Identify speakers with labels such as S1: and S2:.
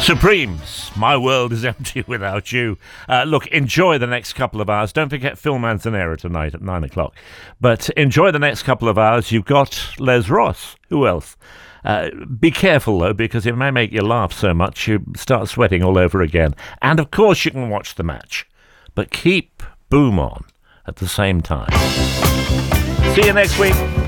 S1: Supremes, My World is Empty Without You. Look, enjoy the next couple of hours. Don't forget Phil Manzanera tonight at 9 o'clock. But enjoy the next couple of hours. You've got Les Ross. Who else? Be careful, though, because it may make you laugh so much you start sweating all over again. And, of course, you can watch the match. But keep Boom on at the same time. See you next week.